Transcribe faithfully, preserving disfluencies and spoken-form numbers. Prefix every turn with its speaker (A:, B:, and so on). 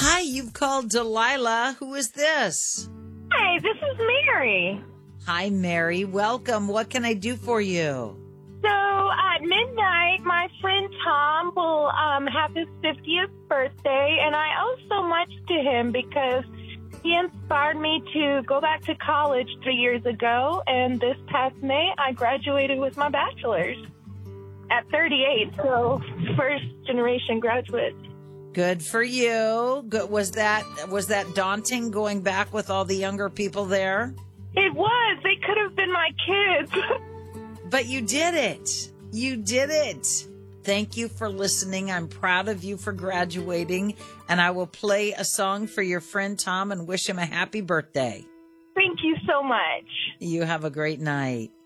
A: Hi, you've called Delilah. Who is this?
B: Hi, this is Mary.
A: Hi, Mary. Welcome. What can I do for you?
B: So at midnight, my friend Tom will um, have his fiftieth birthday, and I owe so much to him because he inspired me to go back to college three years ago, and this past May, I graduated with my bachelor's at thirty-eight, so first generation graduate.
A: Good for you. Good. Was that was that daunting going back with all the younger people there?
B: It was. They could have been my kids.
A: But you did it. You did it. Thank you for listening. I'm proud of you for graduating, and I will play a song for your friend Tom and wish him a happy birthday.
B: Thank you so much.
A: You have a great night.